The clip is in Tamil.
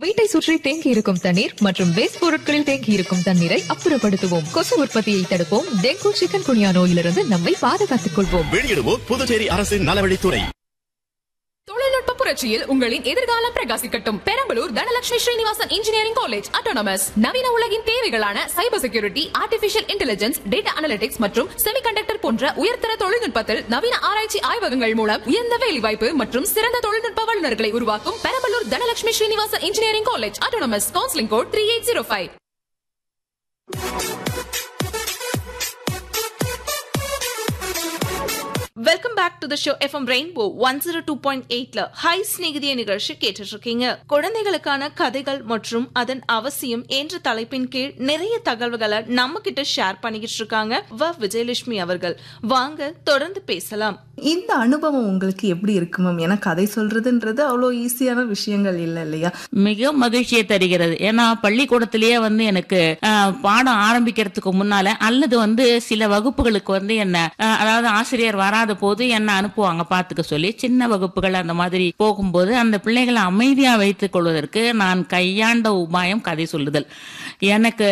வீட்டை சுற்றி தேங்கி இருக்கும் தண்ணீர் மற்றும் வேஸ்ட் பொருட்களில் தேங்கி இருக்கும் தண்ணீரை அப்புறப்படுத்துவோம். கொசு உற்பத்தியை தடுப்போம். டெங்கு, சிக்கன் குனியா நோயிலிருந்து நம்மை பாதுகாத்துக் கொள்வோம். வெளியிடுவோம் புதுச்சேரி அரசின் நலவழித்துறை. தொழில்நுட்ப புரட்சியில் உங்களின் எதிர்காலம் பிரகாசிக்கட்டும். Perambalur Dhanalakshmi Srinivasan engineering college autonomous நவீன உலகின் தேவைகளான cyber security, artificial intelligence, data analytics மற்றும் செமிகண்டக்டர் போன்ற உயர்தர தொழில்நுட்பத்தில் நவீன ஆராய்ச்சி ஆய்வகங்கள் மூலம் உயர்ந்த வேலைவாய்ப்பு மற்றும் சிறந்த தொழில்நுட்ப வல்லுநர்களை உருவாக்கும் Perambalur Dhanalakshmi Srinivasan engineering college autonomous. Counselling code 3805. Welcome back to the show. FM rainbow 102.8ல high ஸ்நேகிதிய நிகழ்ச்சி கேட்டுட்டு இருக்கீங்க. குழந்தைகளுக்கான கதைகள் மற்றும் அதன் அவசியம் என்ற தலைப்பின் கீழ் நிறைய தகவல்களை நம்ம கிட்ட ஷேர் பண்ணிக்கிட்டு இருக்காங்க விஜயலட்சுமி அவர்கள். வாங்க தொடர்ந்து பேசலாம். இந்த அனுபவம் உங்களுக்கு எப்படி இருக்கு மேம்? ஏன்னா கதை சொல்றதுன்றது அவ்வளோ ஈஸியான விஷயங்கள் இல்லை இல்லையா? மிக மகிழ்ச்சியை தருகிறது. ஏன்னா பள்ளிக்கூடத்திலேயே எனக்கு பாடம் ஆரம்பிக்கிறதுக்கு முன்னால அல்லது சில வகுப்புகளுக்கு என்ன அதாவது ஆசிரியர் வராத போது என்ன அனுப்புவாங்க பாத்துக்க சொல்லி. சின்ன வகுப்புகள் அந்த மாதிரி போகும்போது அந்த பிள்ளைகளை அமைதியா வைத்துக் கொள்வதற்கு நான் கையாண்ட உபாயம் கதை சொல்லுதல். எனக்கு